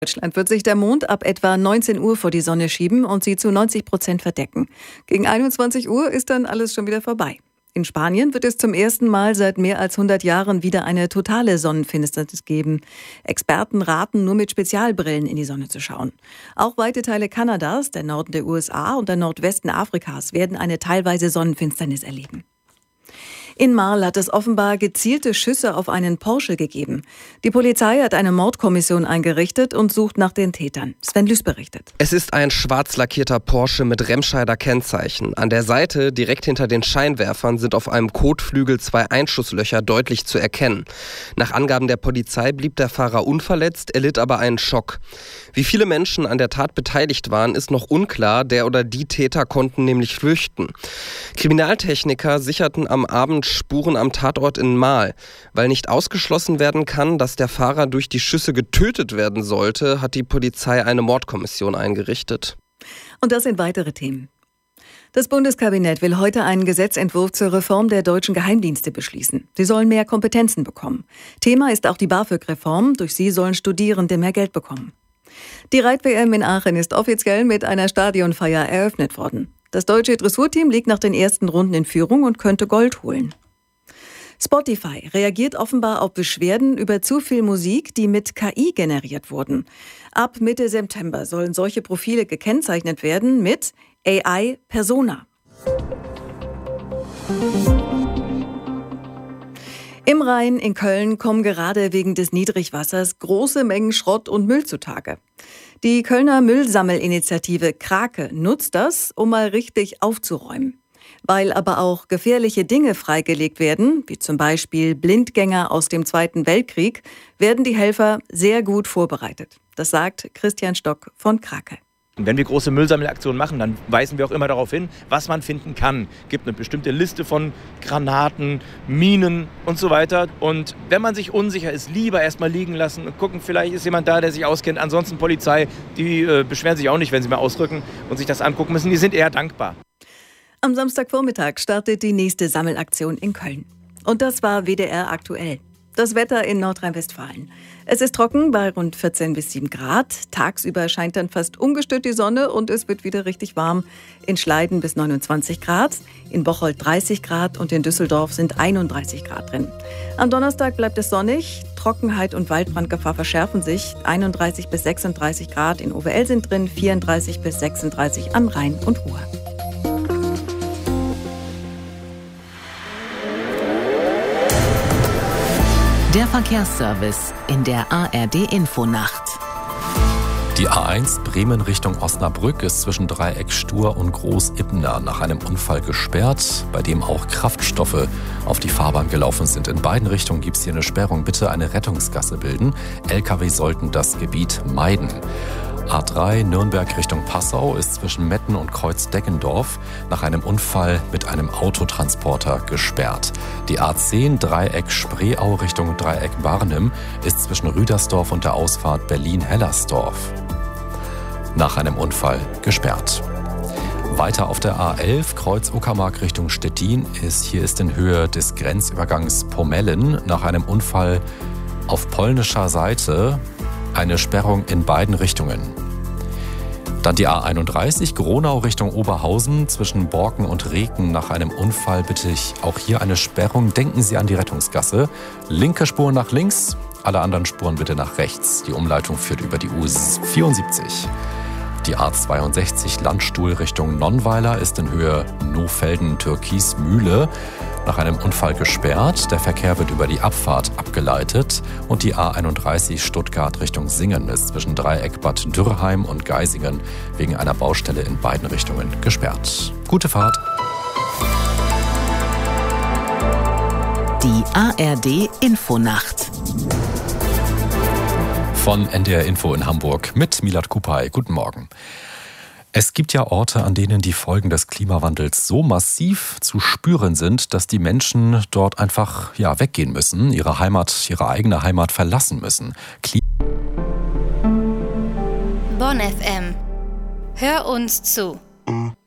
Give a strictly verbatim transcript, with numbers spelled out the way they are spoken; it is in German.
Deutschland wird sich der Mond ab etwa neunzehn Uhr vor die Sonne schieben und sie zu neunzig Prozent verdecken. Gegen einundzwanzig Uhr ist dann alles schon wieder vorbei. In Spanien wird es zum ersten Mal seit mehr als hundert Jahren wieder eine totale Sonnenfinsternis geben. Experten raten, nur mit Spezialbrillen in die Sonne zu schauen. Auch weite Teile Kanadas, der Norden der U S A und der Nordwesten Afrikas werden eine teilweise Sonnenfinsternis erleben. In Marl hat es offenbar gezielte Schüsse auf einen Porsche gegeben. Die Polizei hat eine Mordkommission eingerichtet und sucht nach den Tätern. Sven Lüß berichtet. Es ist ein schwarz lackierter Porsche mit Remscheider Kennzeichen. An der Seite, direkt hinter den Scheinwerfern, sind auf einem Kotflügel zwei Einschusslöcher deutlich zu erkennen. Nach Angaben der Polizei blieb der Fahrer unverletzt, erlitt aber einen Schock. Wie viele Menschen an der Tat beteiligt waren, ist noch unklar. Der oder die Täter konnten nämlich flüchten. Kriminaltechniker sicherten am Abend Spuren am Tatort in Marl. Weil nicht ausgeschlossen werden kann, dass der Fahrer durch die Schüsse getötet werden sollte, hat die Polizei eine Mordkommission eingerichtet. Und das sind weitere Themen. Das Bundeskabinett will heute einen Gesetzentwurf zur Reform der deutschen Geheimdienste beschließen. Sie sollen mehr Kompetenzen bekommen. Thema ist auch die BAföG-Reform. Durch sie sollen Studierende mehr Geld bekommen. Die Reit-W M in Aachen ist offiziell mit einer Stadionfeier eröffnet worden. Das deutsche Dressurteam liegt nach den ersten Runden in Führung und könnte Gold holen. Spotify reagiert offenbar auf Beschwerden über zu viel Musik, die mit K I generiert wurden. Ab Mitte September sollen solche Profile gekennzeichnet werden mit A I Persona. Im Rhein in Köln kommen gerade wegen des Niedrigwassers große Mengen Schrott und Müll zutage. Die Kölner Müllsammelinitiative Krake nutzt das, um mal richtig aufzuräumen. Weil aber auch gefährliche Dinge freigelegt werden, wie zum Beispiel Blindgänger aus dem Zweiten Weltkrieg, werden die Helfer sehr gut vorbereitet. Das sagt Christian Stock von Krake. Wenn wir große Müllsammelaktionen machen, dann weisen wir auch immer darauf hin, was man finden kann. Es gibt eine bestimmte Liste von Granaten, Minen und so weiter. Und wenn man sich unsicher ist, lieber erstmal liegen lassen und gucken, vielleicht ist jemand da, der sich auskennt. Ansonsten Polizei, die äh, beschweren sich auch nicht, wenn sie mal ausrücken und sich das angucken müssen. Die sind eher dankbar. Am Samstagvormittag startet die nächste Sammelaktion in Köln. Und das war W D R aktuell. Das Wetter in Nordrhein-Westfalen. Es ist trocken bei rund vierzehn bis sieben Grad. Tagsüber scheint dann fast ungestört die Sonne und es wird wieder richtig warm. In Schleiden bis neunundzwanzig Grad, in Bocholt dreißig Grad und in Düsseldorf sind einunddreißig Grad drin. Am Donnerstag bleibt es sonnig. Trockenheit und Waldbrandgefahr verschärfen sich. einunddreißig bis sechsunddreißig Grad in O W L sind drin, vierunddreißig bis sechsunddreißig am Rhein und Ruhr. Der Verkehrsservice in der A R D-Infonacht. Die A eins Bremen Richtung Osnabrück ist zwischen Dreieck Stur und Groß-Ippener nach einem Unfall gesperrt, bei dem auch Kraftstoffe auf die Fahrbahn gelaufen sind. In beiden Richtungen gibt es hier eine Sperrung. Bitte eine Rettungsgasse bilden. L K W sollten das Gebiet meiden. A drei Nürnberg Richtung Passau ist zwischen Metten und Kreuz-Deggendorf nach einem Unfall mit einem Autotransporter gesperrt. Die A zehn Dreieck Spreeau Richtung Dreieck Barnim ist zwischen Rüdersdorf und der Ausfahrt Berlin-Hellersdorf nach einem Unfall gesperrt. Weiter auf der A elf Kreuz Uckermark Richtung Stettin ist hier ist in Höhe des Grenzübergangs Pomellen nach einem Unfall auf polnischer Seite eine Sperrung in beiden Richtungen. Dann die A einunddreißig Gronau Richtung Oberhausen zwischen Borken und Reken nach einem Unfall bitte ich auch hier eine Sperrung. Denken Sie an die Rettungsgasse. Linke Spur nach links, alle anderen Spuren bitte nach rechts. Die Umleitung führt über die U vierundsiebzig. Die A zweiundsechzig Landstuhl Richtung Nonnweiler ist in Höhe Nohfelden-Türkis-Mühle nach einem Unfall gesperrt. Der Verkehr wird über die Abfahrt abgeleitet. Und die A einunddreißig Stuttgart Richtung Singen ist zwischen Dreieck Bad Dürrheim und Geisingen wegen einer Baustelle in beiden Richtungen gesperrt. Gute Fahrt. Die A R D-Infonacht. Von N D R Info in Hamburg mit Milad Kupay. Guten Morgen. Es gibt ja Orte, an denen die Folgen des Klimawandels so massiv zu spüren sind, dass die Menschen dort einfach ja, weggehen müssen, ihre Heimat, ihre eigene Heimat verlassen müssen. Klim- Bonn F M. Hör uns zu.